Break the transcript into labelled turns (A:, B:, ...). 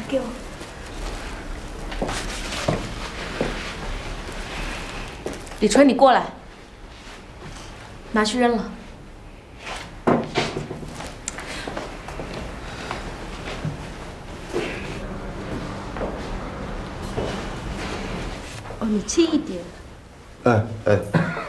A: 给我。李纯，你过来，拿去扔了。哦，你轻一点。
B: 哎。